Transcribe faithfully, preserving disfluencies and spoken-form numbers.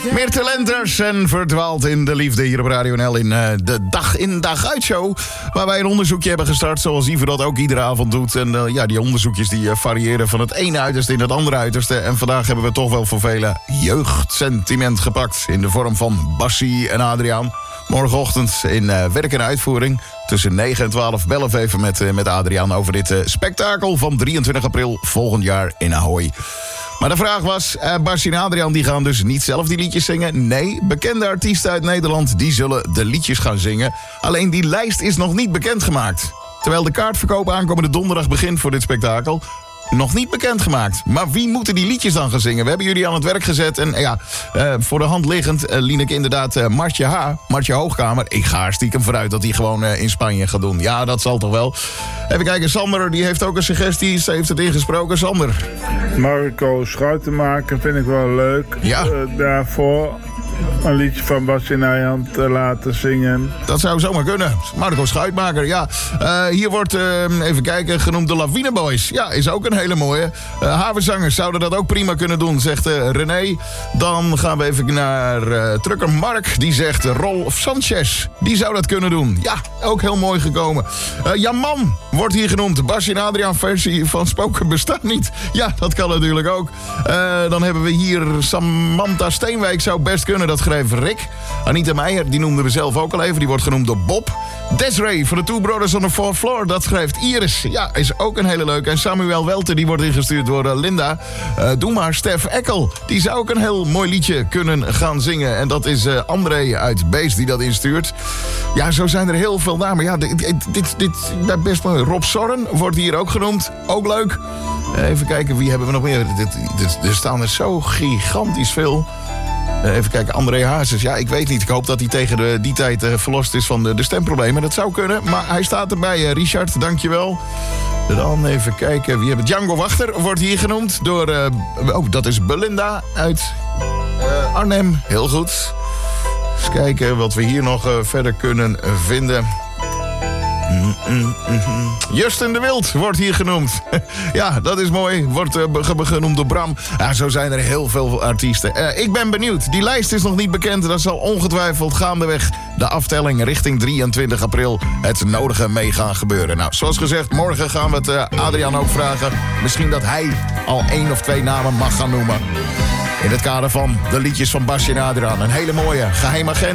Meer talenters en verdwaald in de liefde hier op Radio N L in uh, de dag in dag uit show. Waar wij een onderzoekje hebben gestart zoals Ivo dat ook iedere avond doet. En uh, ja, die onderzoekjes die uh, variëren van het ene uiterste in het andere uiterste. En vandaag hebben we toch wel voor velen jeugdsentiment gepakt in de vorm van Bassie en Adriaan. Morgenochtend in uh, werk en uitvoering. Tussen negen en twaalf bellen we even met, uh, met Adriaan over dit uh, spektakel van drieëntwintig april volgend jaar in Ahoy. Maar de vraag was, uh, Bassie en Adriaan die gaan dus niet zelf die liedjes zingen. Nee, bekende artiesten uit Nederland die zullen de liedjes gaan zingen. Alleen die lijst is nog niet bekendgemaakt. Terwijl de kaartverkoop aankomende donderdag begint voor dit spektakel. Nog niet bekendgemaakt. Maar wie moeten die liedjes dan gaan zingen? We hebben jullie aan het werk gezet. En ja, uh, voor de hand liggend uh, lien ik inderdaad uh, Martje H. Martje Hoogkamer. Ik ga er stiekem vooruit dat hij gewoon uh, in Spanje gaat doen. Ja, dat zal toch wel. Even kijken, Sander die heeft ook een suggestie. Ze heeft het ingesproken. Sander. Marco Schuitenmaker vind ik wel leuk. Ja. Uh, daarvoor een liedje van Bassie en Adriaan te laten zingen. Dat zou zomaar kunnen. Marco Schuitmaker, ja. Uh, hier wordt, uh, even kijken, genoemd de Lawine Boys. Ja, is ook een hele mooie. Uh, havenzangers zouden dat ook prima kunnen doen, zegt uh, René. Dan gaan we even naar uh, trucker Mark. Die zegt uh, Rolf Sanchez. Die zou dat kunnen doen. Ja, ook heel mooi gekomen. Uh, Jaman wordt hier genoemd. Bassie en Adriaan versie van Spoken bestaat niet. Ja, dat kan natuurlijk ook. Uh, dan hebben we hier Samantha Steenwijk. Zou best kunnen. Dat schreef Rick. Anita Meijer, die noemden we zelf ook al even. Die wordt genoemd door Bob. Desiree van de Two Brothers on the Fourth Floor. Dat schrijft Iris. Ja, is ook een hele leuke. En Samuel Welter, die wordt ingestuurd door uh, Linda. Uh, doe maar Stef Ekkel. Die zou ook een heel mooi liedje kunnen gaan zingen. En dat is uh, André uit Beest die dat instuurt. Ja, zo zijn er heel veel namen. Ja, dit, dit, dit, dit best mooi. Rob Sorren wordt hier ook genoemd. Ook leuk. Uh, even kijken, wie hebben we nog meer? Dit, dit, er staan er zo gigantisch veel. Uh, even kijken, André Hazes. Ja, ik weet niet. Ik hoop dat hij tegen de, die tijd uh, verlost is van de, de stemproblemen. Dat zou kunnen, maar hij staat erbij. Uh, Richard, dankjewel. Dan even kijken. Wie hebben Django Wachter wordt hier genoemd door... Uh, oh, dat is Belinda uit uh, Arnhem. Heel goed. Eens kijken wat we hier nog uh, verder kunnen uh, vinden. Mm, mm, mm. Justin de Wild wordt hier genoemd. Ja, dat is mooi. Wordt uh, genoemd door Bram. Ja, zo zijn er heel veel artiesten. Uh, ik ben benieuwd. Die lijst is nog niet bekend. Dat zal ongetwijfeld gaandeweg de aftelling richting drieëntwintig april het nodige mee gaan gebeuren. Nou, zoals gezegd, morgen gaan we het uh, Adriaan ook vragen. Misschien dat hij al één of twee namen mag gaan noemen. In het kader van de liedjes van Bassie en Adriaan. Een hele mooie geheime agent.